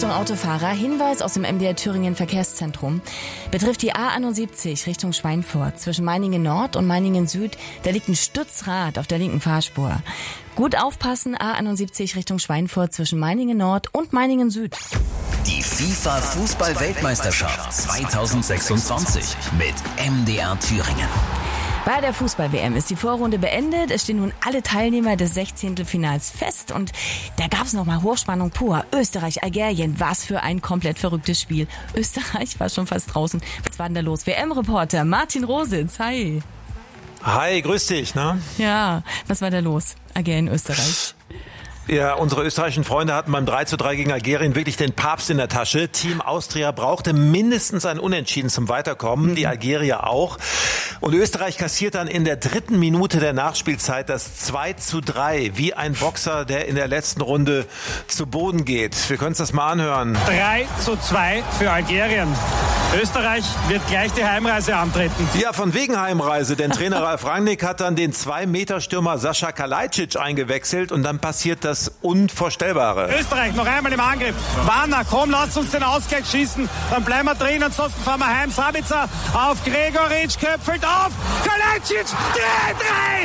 Achtung Autofahrer, Hinweis aus dem MDR Thüringen Verkehrszentrum. Betrifft die A71 Richtung Schweinfurt zwischen Meiningen Nord und Meiningen Süd. Da liegt ein Stützrad auf der linken Fahrspur. Gut aufpassen, A71 Richtung Schweinfurt zwischen Meiningen Nord und Meiningen Süd. Die FIFA-Fußball-Weltmeisterschaft 2026 mit MDR Thüringen. Bei der Fußball-WM ist die Vorrunde beendet. Es stehen nun alle Teilnehmer des 16. Finals fest. Und da gab es nochmal Hochspannung pur. Österreich, Algerien, was für ein komplett verrücktes Spiel. Österreich war schon fast draußen. Was war denn da los? WM-Reporter Martin Rositz, hi. Hi, grüß dich, ne? Ja, was war da los? Algerien, Österreich. Ja, unsere österreichischen Freunde hatten beim 3:3 gegen Algerien wirklich den Papst in der Tasche. Team Austria brauchte mindestens ein Unentschieden zum Weiterkommen, die Algerier auch. Und Österreich kassiert dann in der 3. Minute der Nachspielzeit das 2:3, wie ein Boxer, der in der letzten Runde zu Boden geht. Wir können uns das mal anhören. 3:2 für Algerien. Österreich wird gleich die Heimreise antreten. Ja, von wegen Heimreise, denn Trainer Ralf Rangnick hat dann den 2-Meter-Stürmer Sascha Kalajdzic eingewechselt und dann passiert das Unvorstellbare. Österreich noch einmal im Angriff. Warner, komm, lasst uns den Ausgleich schießen. Dann bleiben wir drin, ansonsten fahren wir heim. Sabitzer auf Gregoritsch, köpfelt auf. Kalajdzic, 3!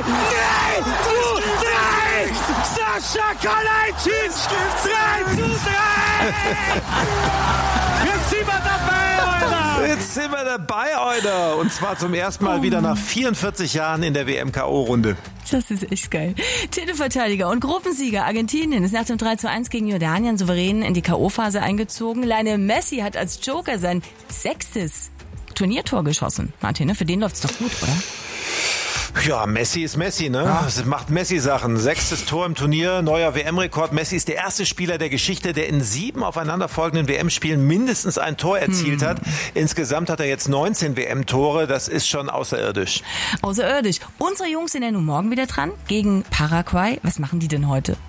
Sascha Kalajdzic, 3:3! Jetzt sind wir dabei, Alter! Jetzt sind wir dabei, Alter. Und zwar zum ersten Mal wieder nach 44 Jahren in der WM-KO-Runde. Das ist echt geil. Titelverteidiger und Gruppensieger Argentinien ist nach dem 3:1 gegen Jordanien souverän in die K.O.-Phase eingezogen. Lionel Messi hat als Joker sein 6. Turniertor geschossen. Martin, für den läuft's doch gut, oder? Ja, Messi ist Messi, ne? Ja. Es macht Messi-Sachen. 6. Tor im Turnier, neuer WM-Rekord. Messi ist der erste Spieler der Geschichte, der in 7 aufeinanderfolgenden WM-Spielen mindestens ein Tor erzielt hat. Insgesamt hat er jetzt 19 WM-Tore. Das ist schon außerirdisch. Außerirdisch. Unsere Jungs sind ja nun morgen wieder dran gegen Paraguay. Was machen die denn heute?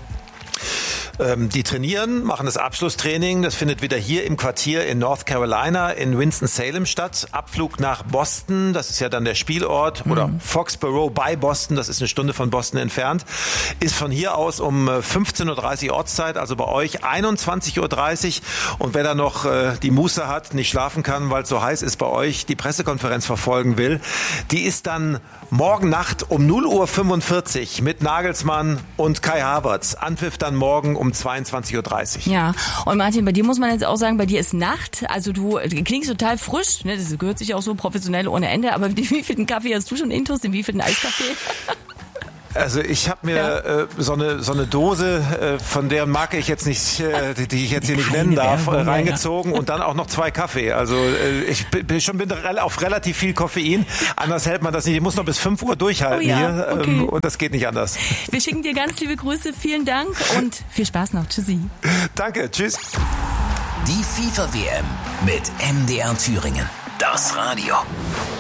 Die trainieren, machen das Abschlusstraining. Das findet wieder hier im Quartier in North Carolina in Winston-Salem statt. Abflug nach Boston, das ist ja dann der Spielort, oder Foxborough bei Boston, das ist eine Stunde von Boston entfernt. Ist von hier aus um 15:30 Uhr Ortszeit, also bei euch 21:30 Uhr. Und wer da noch die Muße hat, nicht schlafen kann, weil es so heiß ist bei euch, die Pressekonferenz verfolgen will, die ist dann morgen Nacht um 0:45 Uhr mit Nagelsmann und Kai Havertz. Anpfiff dann morgen um 22:30 Uhr. Ja, und Martin, bei dir muss man jetzt auch sagen, bei dir ist Nacht, also du klingst total frisch, ne? Das gehört sich auch so professionell ohne Ende, aber wie viefelten Kaffee hast du schon intus, den wievielten Eiskaffee? Also ich habe mir so eine Dose, von deren Marke ich jetzt nicht, die ich jetzt hier nicht nennen darf, reingezogen und dann auch noch 2 Kaffee. Also ich bin auf relativ viel Koffein. Anders hält man das nicht. Ich muss noch bis 5 Uhr durchhalten hier okay. Und das geht nicht anders. Wir schicken dir ganz liebe Grüße, vielen Dank und viel Spaß noch. Tschüssi. Danke, tschüss. Die FIFA-WM mit MDR Thüringen. Das Radio.